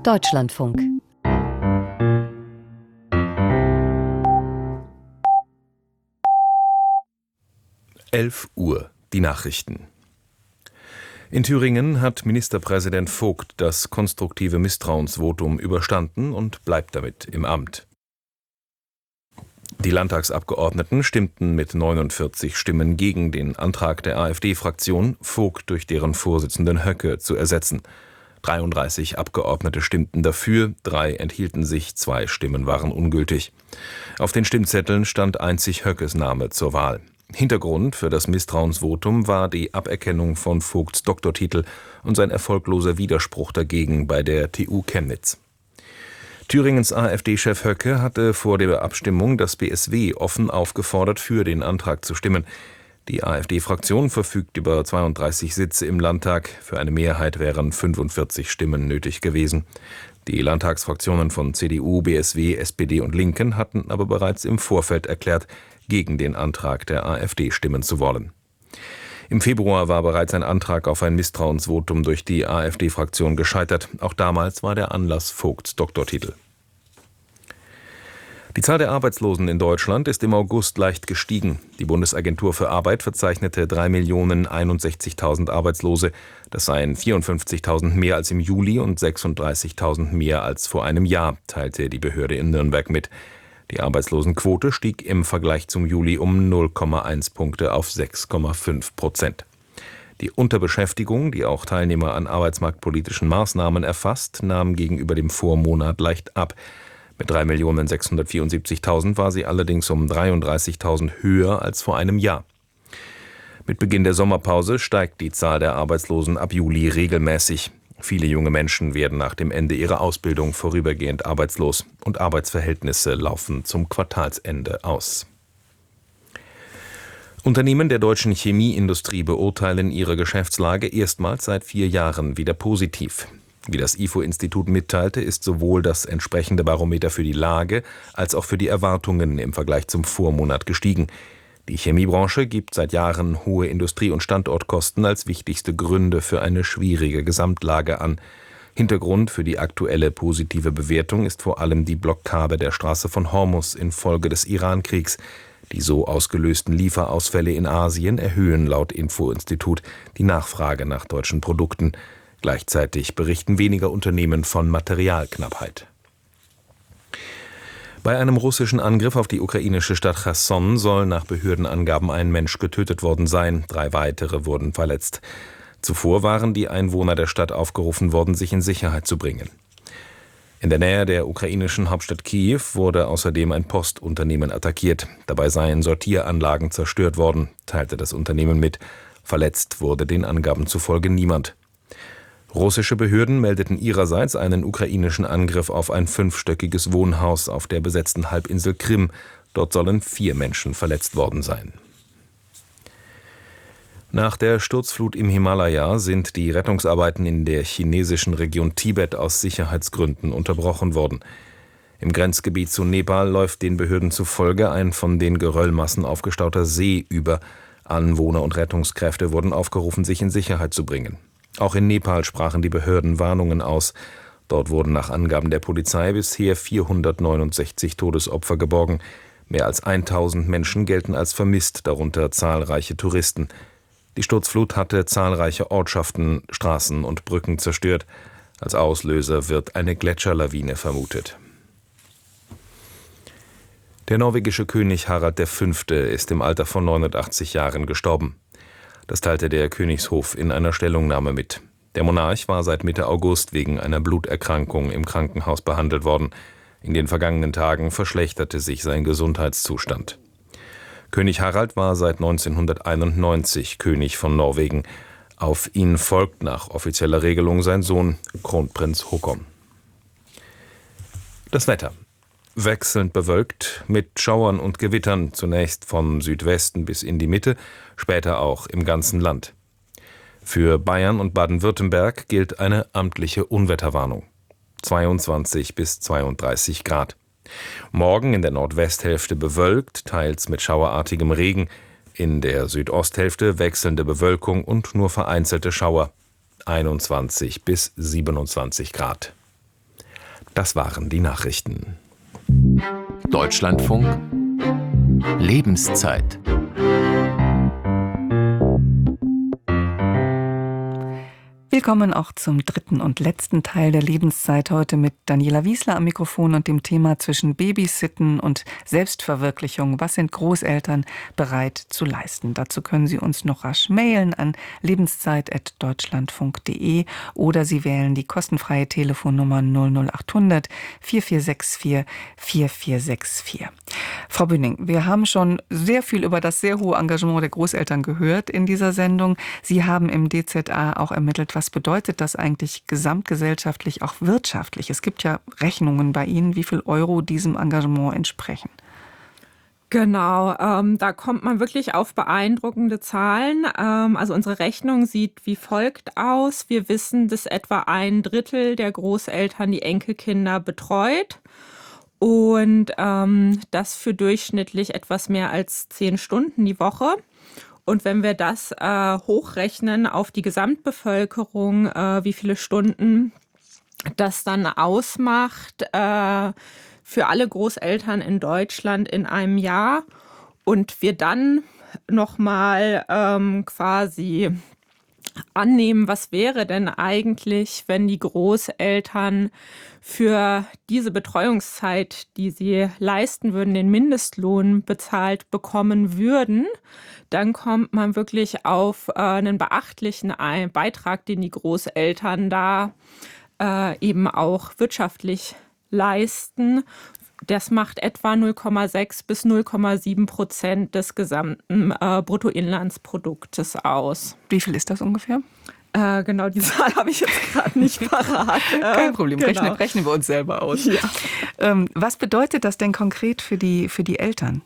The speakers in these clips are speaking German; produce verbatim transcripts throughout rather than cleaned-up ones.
Deutschlandfunk. elf Uhr, die Nachrichten. In Thüringen hat Ministerpräsident Vogt das konstruktive Misstrauensvotum überstanden und bleibt damit im Amt. Die Landtagsabgeordneten stimmten mit neunundvierzig Stimmen gegen den Antrag der AfD-Fraktion, Vogt durch deren Vorsitzenden Höcke zu ersetzen. dreiunddreißig Abgeordnete stimmten dafür, drei enthielten sich, zwei Stimmen waren ungültig. Auf den Stimmzetteln stand einzig Höckes Name zur Wahl. Hintergrund für das Misstrauensvotum war die Aberkennung von Vogts Doktortitel und sein erfolgloser Widerspruch dagegen bei der T U Chemnitz. Thüringens AfD-Chef Höcke hatte vor der Abstimmung das B S W offen aufgefordert, für den Antrag zu stimmen. Die AfD-Fraktion verfügt über zweiunddreißig Sitze im Landtag. Für eine Mehrheit wären fünfundvierzig Stimmen nötig gewesen. Die Landtagsfraktionen von C D U, B S W, S P D und Linken hatten aber bereits im Vorfeld erklärt, gegen den Antrag der AfD stimmen zu wollen. Im Februar war bereits ein Antrag auf ein Misstrauensvotum durch die AfD-Fraktion gescheitert. Auch damals war der Anlass Vogts Doktortitel. Die Zahl der Arbeitslosen in Deutschland ist im August leicht gestiegen. Die Bundesagentur für Arbeit verzeichnete drei Millionen einundsechzigtausend Arbeitslose. Das seien vierundfünfzigtausend mehr als im Juli und sechsunddreißigtausend mehr als vor einem Jahr, teilte die Behörde in Nürnberg mit. Die Arbeitslosenquote stieg im Vergleich zum Juli um null Komma eins Punkte auf sechs Komma fünf Prozent. Die Unterbeschäftigung, die auch Teilnehmer an arbeitsmarktpolitischen Maßnahmen erfasst, nahm gegenüber dem Vormonat leicht ab. Mit drei Millionen sechshundertvierundsiebzigtausend war sie allerdings um dreiunddreißigtausend höher als vor einem Jahr. Mit Beginn der Sommerpause steigt die Zahl der Arbeitslosen ab Juli regelmäßig. Viele junge Menschen werden nach dem Ende ihrer Ausbildung vorübergehend arbeitslos und Arbeitsverhältnisse laufen zum Quartalsende aus. Unternehmen der deutschen Chemieindustrie beurteilen ihre Geschäftslage erstmals seit vier Jahren wieder positiv. Wie das I F O-Institut mitteilte, ist sowohl das entsprechende Barometer für die Lage als auch für die Erwartungen im Vergleich zum Vormonat gestiegen. Die Chemiebranche gibt seit Jahren hohe Industrie- und Standortkosten als wichtigste Gründe für eine schwierige Gesamtlage an. Hintergrund für die aktuelle positive Bewertung ist vor allem die Blockade der Straße von Hormuz infolge des Iran-Kriegs. Die so ausgelösten Lieferausfälle in Asien erhöhen laut Info-Institut die Nachfrage nach deutschen Produkten. Gleichzeitig berichten weniger Unternehmen von Materialknappheit. Bei einem russischen Angriff auf die ukrainische Stadt Cherson soll nach Behördenangaben ein Mensch getötet worden sein, drei weitere wurden verletzt. Zuvor waren die Einwohner der Stadt aufgerufen worden, sich in Sicherheit zu bringen. In der Nähe der ukrainischen Hauptstadt Kiew wurde außerdem ein Postunternehmen attackiert. Dabei seien Sortieranlagen zerstört worden, teilte das Unternehmen mit. Verletzt wurde den Angaben zufolge niemand. Russische Behörden meldeten ihrerseits einen ukrainischen Angriff auf ein fünfstöckiges Wohnhaus auf der besetzten Halbinsel Krim. Dort sollen vier Menschen verletzt worden sein. Nach der Sturzflut im Himalaya sind die Rettungsarbeiten in der chinesischen Region Tibet aus Sicherheitsgründen unterbrochen worden. Im Grenzgebiet zu Nepal läuft den Behörden zufolge ein von den Geröllmassen aufgestauter See über. Anwohner und Rettungskräfte wurden aufgerufen, sich in Sicherheit zu bringen. Auch in Nepal sprachen die Behörden Warnungen aus. Dort wurden nach Angaben der Polizei bisher vierhundertneunundsechzig Todesopfer geborgen. Mehr als tausend Menschen gelten als vermisst, darunter zahlreiche Touristen. Die Sturzflut hatte zahlreiche Ortschaften, Straßen und Brücken zerstört. Als Auslöser wird eine Gletscherlawine vermutet. Der norwegische König Harald der Fünfte ist im Alter von neunundachtzig Jahren gestorben. Das teilte der Königshof in einer Stellungnahme mit. Der Monarch war seit Mitte August wegen einer Bluterkrankung im Krankenhaus behandelt worden. In den vergangenen Tagen verschlechterte sich sein Gesundheitszustand. König Harald war seit neunzehnhunderteinundneunzig König von Norwegen. Auf ihn folgt nach offizieller Regelung sein Sohn Kronprinz Haakon. Das Wetter. Wechselnd bewölkt mit Schauern und Gewittern, zunächst von Südwesten bis in die Mitte, später auch im ganzen Land. Für Bayern und Baden-Württemberg gilt eine amtliche Unwetterwarnung. zweiundzwanzig bis zweiunddreißig Grad. Morgen in der Nordwesthälfte bewölkt, teils mit schauerartigem Regen. In der Südosthälfte wechselnde Bewölkung und nur vereinzelte Schauer. einundzwanzig bis siebenundzwanzig Grad. Das waren die Nachrichten. Deutschlandfunk Lebenszeit. Willkommen auch zum dritten und letzten Teil der Lebenszeit, heute mit Daniela Wiesler am Mikrofon und dem Thema zwischen Babysitten und Selbstverwirklichung. Was sind Großeltern bereit zu leisten? Dazu können Sie uns noch rasch mailen an lebenszeit at deutschlandfunk punkt de oder Sie wählen die kostenfreie Telefonnummer null null achthundert vier vier sechs vier vier vier sechs vier. Frau Bünning, wir haben schon sehr viel über das sehr hohe Engagement der Großeltern gehört in dieser Sendung. Sie haben im D Z A auch ermittelt, was bedeutet das eigentlich gesamtgesellschaftlich, auch wirtschaftlich? Es gibt ja Rechnungen bei Ihnen, wie viel Euro diesem Engagement entsprechen. Genau, ähm, da kommt man wirklich auf beeindruckende Zahlen. Ähm, also unsere Rechnung sieht wie folgt aus. Wir wissen, dass etwa ein Drittel der Großeltern die Enkelkinder betreut und ähm, das für durchschnittlich etwas mehr als zehn Stunden die Woche. Und wenn wir das äh, hochrechnen auf die Gesamtbevölkerung, äh, wie viele Stunden das dann ausmacht äh, für alle Großeltern in Deutschland in einem Jahr und wir dann nochmal ähm, quasi annehmen, was wäre denn eigentlich, wenn die Großeltern für diese Betreuungszeit, die sie leisten würden, den Mindestlohn bezahlt bekommen würden, dann kommt man wirklich auf äh, einen beachtlichen Beitrag, den die Großeltern da äh, eben auch wirtschaftlich leisten. Das macht etwa null Komma sechs bis null Komma sieben Prozent des gesamten äh, Bruttoinlandsproduktes aus. Wie viel ist das ungefähr? Äh, genau, die Zahl habe ich jetzt gerade nicht parat. Kein Problem, genau. rechnen, rechnen wir uns selber aus. Ja. Ähm, was bedeutet das denn konkret für die, für die Eltern?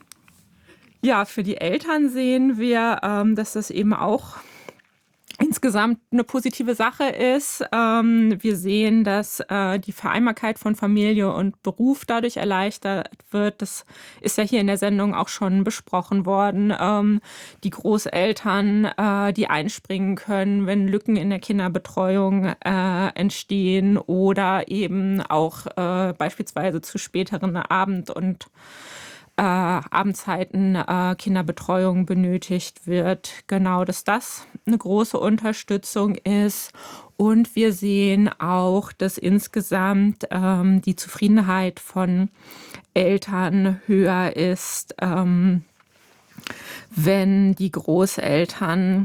Ja, für die Eltern sehen wir, ähm, dass das eben auch insgesamt eine positive Sache ist. Ähm, wir sehen, dass äh, die Vereinbarkeit von Familie und Beruf dadurch erleichtert wird. Das ist ja hier in der Sendung auch schon besprochen worden. Ähm, die Großeltern, äh, die einspringen können, wenn Lücken in der Kinderbetreuung äh, entstehen oder eben auch äh, beispielsweise zu späteren Abend- und Äh, Abendzeiten äh, Kinderbetreuung benötigt wird. Genau, dass das eine große Unterstützung ist. Und wir sehen auch, dass insgesamt ähm, die Zufriedenheit von Eltern höher ist, ähm, wenn die Großeltern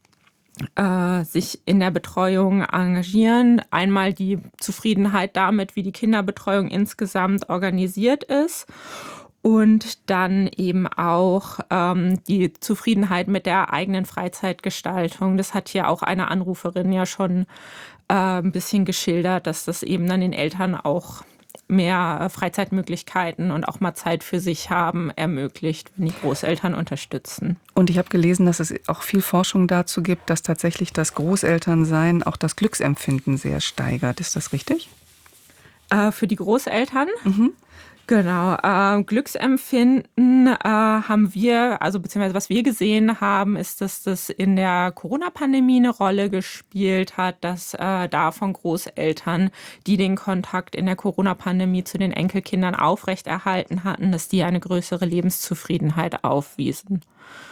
äh, sich in der Betreuung engagieren. Einmal die Zufriedenheit damit, wie die Kinderbetreuung insgesamt organisiert ist. Und dann eben auch ähm, die Zufriedenheit mit der eigenen Freizeitgestaltung. Das hat hier auch eine Anruferin ja schon äh, ein bisschen geschildert, dass das eben dann den Eltern auch mehr Freizeitmöglichkeiten und auch mal Zeit für sich haben ermöglicht, wenn die Großeltern unterstützen. Und ich habe gelesen, dass es auch viel Forschung dazu gibt, dass tatsächlich das Großelternsein auch das Glücksempfinden sehr steigert. Ist das richtig? Äh, für die Großeltern? Mhm. Genau, äh, Glücksempfinden äh, haben wir, also beziehungsweise was wir gesehen haben, ist, dass das in der Corona-Pandemie eine Rolle gespielt hat, dass äh, da von Großeltern, die den Kontakt in der Corona-Pandemie zu den Enkelkindern aufrechterhalten hatten, dass die eine größere Lebenszufriedenheit aufwiesen.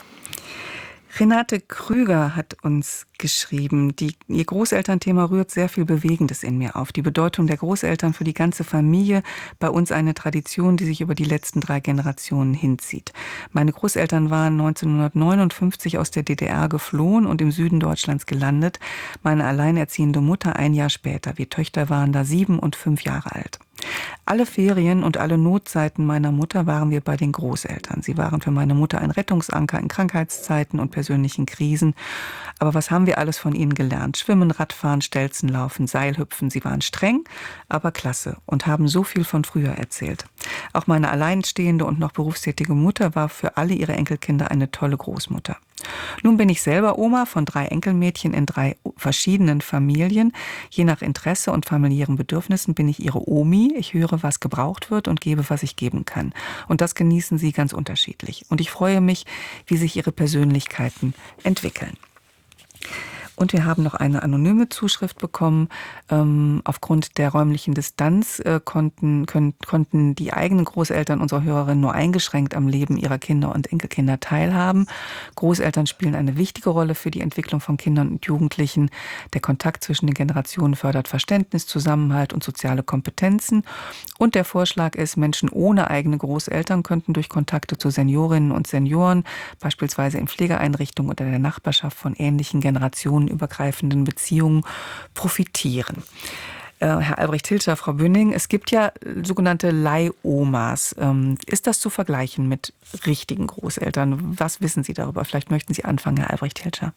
Renate Krüger hat uns geschrieben, die, ihr Großelternthema rührt sehr viel Bewegendes in mir auf. Die Bedeutung der Großeltern für die ganze Familie, bei uns eine Tradition, die sich über die letzten drei Generationen hinzieht. Meine Großeltern waren neunzehnhundertneunundfünfzig aus der D D R geflohen und im Süden Deutschlands gelandet. Meine alleinerziehende Mutter ein Jahr später. Wir Töchter waren da sieben und fünf Jahre alt. Alle Ferien und alle Notzeiten meiner Mutter waren wir bei den Großeltern. Sie waren für meine Mutter ein Rettungsanker in Krankheitszeiten und persönlichen Krisen. Aber was haben wir alles von ihnen gelernt? Schwimmen, Radfahren, Stelzenlaufen, Seilhüpfen. Sie waren streng, aber klasse und haben so viel von früher erzählt. Auch meine alleinstehende und noch berufstätige Mutter war für alle ihre Enkelkinder eine tolle Großmutter. Nun bin ich selber Oma von drei Enkelmädchen in drei verschiedenen Familien. Je nach Interesse und familiären Bedürfnissen bin ich ihre Omi. Ich höre, was gebraucht wird und gebe, was ich geben kann. Und das genießen sie ganz unterschiedlich. Und ich freue mich, wie sich ihre Persönlichkeiten entwickeln. Und wir haben noch eine anonyme Zuschrift bekommen. Ähm, aufgrund der räumlichen Distanz äh, konnten, können, konnten die eigenen Großeltern unserer Hörerin nur eingeschränkt am Leben ihrer Kinder und Enkelkinder teilhaben. Großeltern spielen eine wichtige Rolle für die Entwicklung von Kindern und Jugendlichen. Der Kontakt zwischen den Generationen fördert Verständnis, Zusammenhalt und soziale Kompetenzen. Und der Vorschlag ist, Menschen ohne eigene Großeltern könnten durch Kontakte zu Seniorinnen und Senioren, beispielsweise in Pflegeeinrichtungen oder der Nachbarschaft, von ähnlichen generationenübergreifenden Beziehungen profitieren. Äh, Herr Albrecht-Hilscher, Frau Bünning, es gibt ja sogenannte Leihomas. Ähm, ist das zu vergleichen mit richtigen Großeltern? Was wissen Sie darüber? Vielleicht möchten Sie anfangen, Herr Albrecht-Hilscher.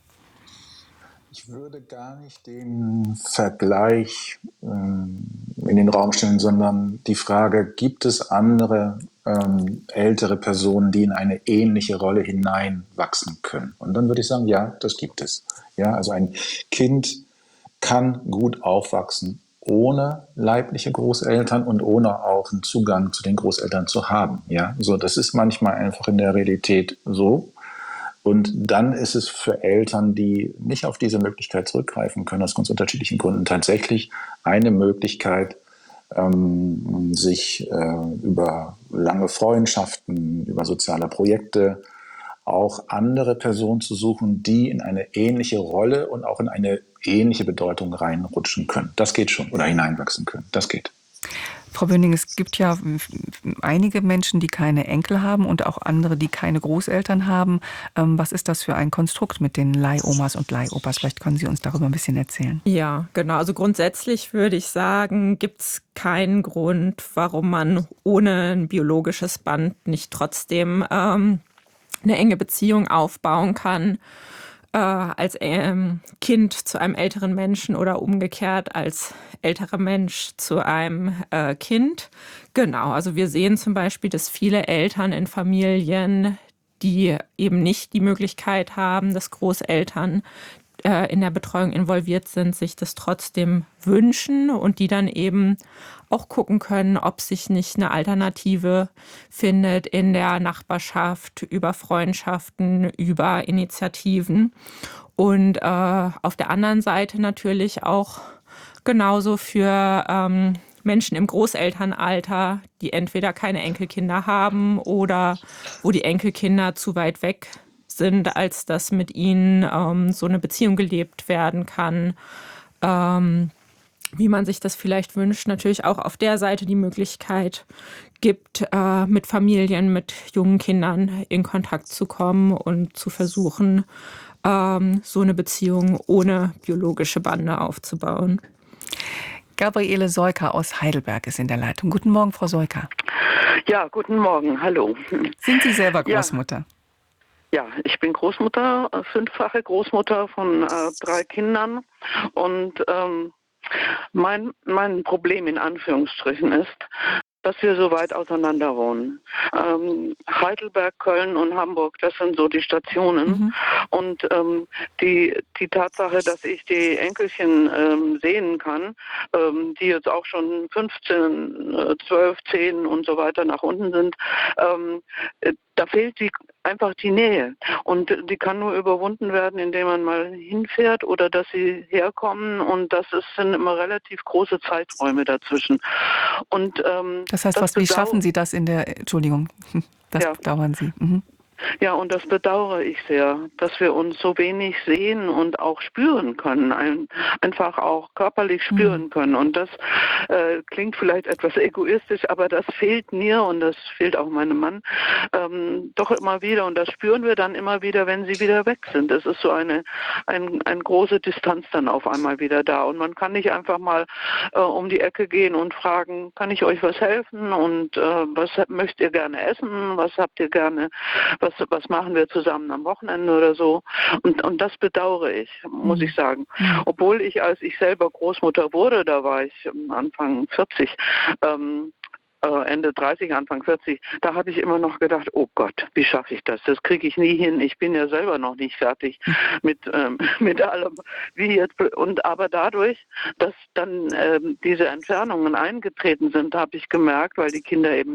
Ich würde gar nicht den Vergleich ähm, in den Raum stellen, sondern die Frage, gibt es andere ähm, ältere Personen, die in eine ähnliche Rolle hineinwachsen können? Und dann würde ich sagen, ja, das gibt es. Ja, also ein Kind kann gut aufwachsen, ohne leibliche Großeltern und ohne auch einen Zugang zu den Großeltern zu haben. Ja, so, das ist manchmal einfach in der Realität so. Und dann ist es für Eltern, die nicht auf diese Möglichkeit zurückgreifen können, aus ganz unterschiedlichen Gründen, tatsächlich eine Möglichkeit, ähm, sich äh, über lange Freundschaften, über soziale Projekte auch andere Personen zu suchen, die in eine ähnliche Rolle und auch in eine ähnliche Bedeutung reinrutschen können. Das geht schon. Oder hineinwachsen können. Das geht. Frau Böning, es gibt ja einige Menschen, die keine Enkel haben und auch andere, die keine Großeltern haben. Was ist das für ein Konstrukt mit den Leihomas und Leihopas? Vielleicht können Sie uns darüber ein bisschen erzählen. Ja, genau. Also grundsätzlich würde ich sagen, gibt es keinen Grund, warum man ohne ein biologisches Band nicht trotzdem ähm, eine enge Beziehung aufbauen kann. Äh, als ähm, Kind zu einem älteren Menschen oder umgekehrt als älterer Mensch zu einem äh, Kind. Genau, also wir sehen zum Beispiel, dass viele Eltern in Familien, die eben nicht die Möglichkeit haben, dass Großeltern äh, in der Betreuung involviert sind, sich das trotzdem wünschen und die dann eben auch gucken können, ob sich nicht eine Alternative findet in der Nachbarschaft, über Freundschaften, über Initiativen. Und äh, auf der anderen Seite natürlich auch genauso für ähm, Menschen im Großelternalter, die entweder keine Enkelkinder haben oder wo die Enkelkinder zu weit weg sind, als dass mit ihnen ähm, so eine Beziehung gelebt werden kann. Ähm, wie man sich das vielleicht wünscht, natürlich auch auf der Seite die Möglichkeit gibt, äh, mit Familien, mit jungen Kindern in Kontakt zu kommen und zu versuchen, ähm, so eine Beziehung ohne biologische Bande aufzubauen. Gabriele Seuker aus Heidelberg ist in der Leitung. Guten Morgen, Frau Seuker. Ja, guten Morgen, hallo. Sind Sie selber Großmutter? Ja, ja, ich bin Großmutter, fünffache Großmutter von äh, drei Kindern und ähm, Mein, mein Problem in Anführungsstrichen ist, dass wir so weit auseinander wohnen. Ähm, Heidelberg, Köln und Hamburg, das sind so die Stationen. Mhm. Und ähm, die, die Tatsache, dass ich die Enkelchen ähm, sehen kann, ähm, die jetzt auch schon fünfzehn, zwölf, zehn und so weiter nach unten sind, ähm, da fehlt die, einfach die Nähe. Und die kann nur überwunden werden, indem man mal hinfährt oder dass sie herkommen. Und das ist, sind immer relativ große Zeiträume dazwischen. Und ähm, das heißt, das was, wie schaffen Sie das in der, Entschuldigung, das ja. bedauern Sie. Mhm. Ja, und das bedauere ich sehr, dass wir uns so wenig sehen und auch spüren können, ein, einfach auch körperlich spüren mhm. können. Und das äh, klingt vielleicht etwas egoistisch, aber das fehlt mir und das fehlt auch meinem Mann ähm, doch immer wieder. Und das spüren wir dann immer wieder, wenn sie wieder weg sind. Es ist so eine, ein, eine große Distanz dann auf einmal wieder da. Und man kann nicht einfach mal äh, um die Ecke gehen und fragen, kann ich euch was helfen? Und äh, was möchtet ihr gerne essen? Was habt ihr gerne? Was Was machen wir zusammen am Wochenende oder so? Und, und das bedauere ich, muss ich sagen. Mhm. Obwohl ich, als ich selber Großmutter wurde, da war ich Anfang vierzig, ähm, Ende dreißig, Anfang vierzig, da habe ich immer noch gedacht, oh Gott, wie schaffe ich das? Das kriege ich nie hin. Ich bin ja selber noch nicht fertig mit, ähm, mit allem, wie jetzt. Und aber dadurch, dass dann ähm, diese Entfernungen eingetreten sind, habe ich gemerkt, weil die Kinder eben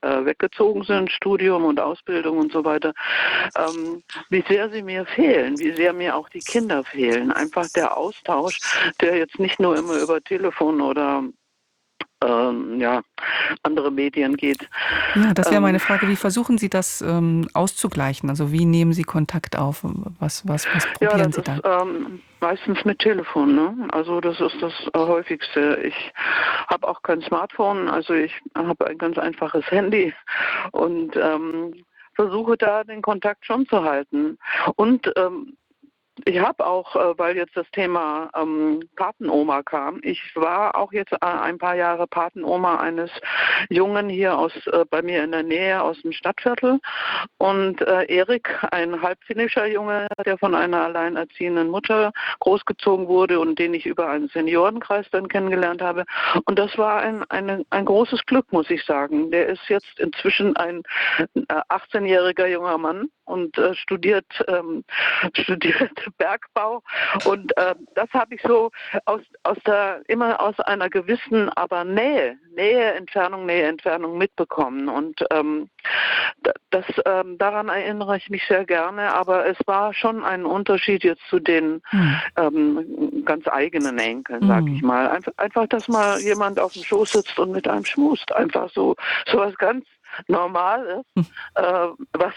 äh, weggezogen sind, Studium und Ausbildung und so weiter, ähm, wie sehr sie mir fehlen, wie sehr mir auch die Kinder fehlen. Einfach der Austausch, der jetzt nicht nur immer über Telefon oder ähm, ja, andere Medien geht. Ja, das wäre Ähm, meine Frage. Wie versuchen Sie das ähm, auszugleichen? Also wie nehmen Sie Kontakt auf? Was, was, was Ja, probieren das Sie ist da? ähm, meistens mit Telefon, ne? Also das ist das äh, häufigste. Ich habe auch kein Smartphone, also ich habe ein ganz einfaches Handy und ähm, versuche da den Kontakt schon zu halten. Und ähm, ich habe auch, äh, weil jetzt das Thema ähm, Patenoma kam, ich war auch jetzt äh, ein paar Jahre Patenoma eines Jungen hier aus äh, bei mir in der Nähe aus dem Stadtviertel. Und äh, Erik, ein halbfinnischer Junge, der von einer alleinerziehenden Mutter großgezogen wurde und den ich über einen Seniorenkreis dann kennengelernt habe. Und das war ein, eine, ein großes Glück, muss ich sagen. Der ist jetzt inzwischen ein äh, achtzehnjähriger junger Mann und äh, studiert, ähm, studiert Bergbau. Und äh, das habe ich so aus, aus der, immer aus einer gewissen, aber Nähe, Nähe, Entfernung, Nähe, Entfernung mitbekommen. Und ähm, das, ähm, daran erinnere ich mich sehr gerne. Aber es war schon ein Unterschied jetzt zu den Hm. ähm, ganz eigenen Enkeln, sag ich Hm. mal. Einfach, einfach, dass mal jemand auf dem Schoß sitzt und mit einem schmust. Einfach so, so was ganz Normales, Hm. äh, was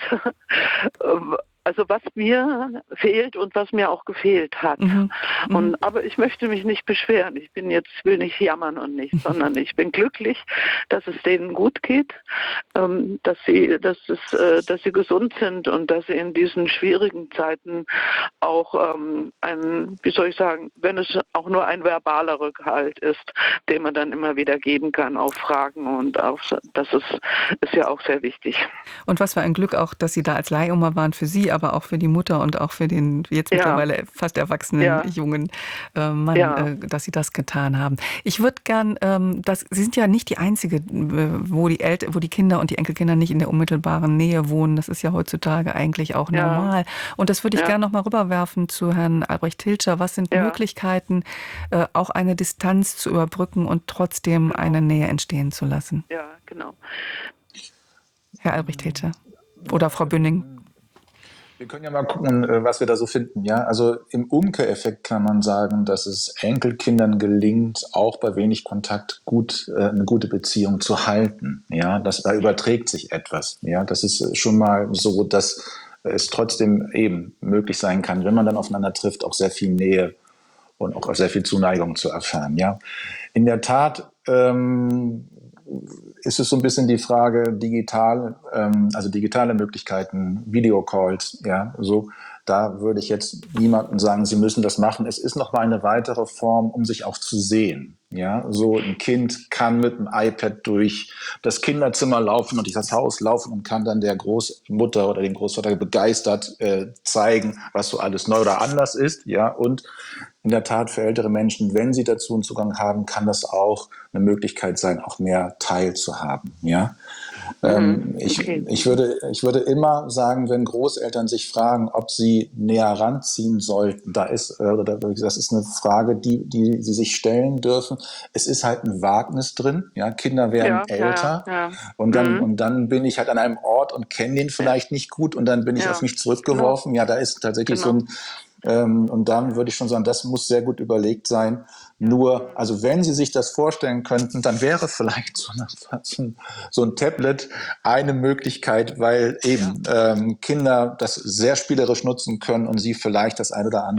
also was mir fehlt und was mir auch gefehlt hat. Mhm. Mhm. Und aber ich möchte mich nicht beschweren. Ich bin jetzt will nicht jammern und nicht, sondern ich bin glücklich, dass es denen gut geht, ähm, dass sie, dass es, äh, dass sie gesund sind und dass sie in diesen schwierigen Zeiten auch ähm, ein, wie soll ich sagen, wenn es auch nur ein verbaler Rückhalt ist, den man dann immer wieder geben kann auf Fragen und auf, das ist, ist ja auch sehr wichtig. Und was für ein Glück auch, dass Sie da als Leihoma waren für Sie, aber auch für die Mutter und auch für den jetzt Ja. mittlerweile fast erwachsenen Ja. jungen äh, Mann, Ja. äh, dass Sie das getan haben. Ich würde gern, ähm, das, Sie sind ja nicht die Einzige, äh, wo die El- wo die Kinder und die Enkelkinder nicht in der unmittelbaren Nähe wohnen. Das ist ja heutzutage eigentlich auch Ja. normal. Und das würde ich Ja. gerne noch mal rüberwerfen zu Herrn Albrecht Hilscher. Was sind Ja. Möglichkeiten, äh, auch eine Distanz zu überbrücken und trotzdem Genau. eine Nähe entstehen zu lassen? Ja, genau. Herr Albrecht Hilscher oder Frau Bünning. Wir können ja mal gucken, äh, was wir da so finden. Ja, also im Umkehreffekt kann man sagen, dass es Enkelkindern gelingt, auch bei wenig Kontakt gut äh, eine gute Beziehung zu halten. Ja, das da überträgt sich etwas. Ja, das ist schon mal so, dass es trotzdem eben möglich sein kann, wenn man dann aufeinander trifft, auch sehr viel Nähe und auch sehr viel Zuneigung zu erfahren. Ja, in der Tat. Ähm, ist es so ein bisschen die Frage digital, ähm, also digitale Möglichkeiten, Videocalls, ja, so. Da würde ich jetzt niemandem sagen, Sie müssen das machen. Es ist noch mal eine weitere Form, um sich auch zu sehen. Ja, so ein Kind kann mit dem iPad durch das Kinderzimmer laufen und durch das Haus laufen und kann dann der Großmutter oder dem Großvater begeistert äh, zeigen, was so alles neu oder anders ist. Ja, und in der Tat für ältere Menschen, wenn sie dazu einen Zugang haben, kann das auch eine Möglichkeit sein, auch mehr teilzuhaben. Ja. Ähm, ich, okay. ich, würde, ich würde immer sagen, wenn Großeltern sich fragen, ob sie näher ranziehen sollten, da ist, äh, das ist eine Frage, die, die sie sich stellen dürfen. Es ist halt ein Wagnis drin. Ja? Kinder werden Ja, älter ja, ja. und dann, Mhm. und dann bin ich halt an einem Ort und kenne den vielleicht nicht gut und dann bin ich Ja. auf mich zurückgeworfen. Ja, da ist tatsächlich Genau. so ein, ähm, und dann würde ich schon sagen, das muss sehr gut überlegt sein. Nur, also wenn Sie sich das vorstellen könnten, dann wäre vielleicht so, eine, so ein Tablet eine Möglichkeit, weil eben ähm, Kinder das sehr spielerisch nutzen können und Sie vielleicht das ein oder andere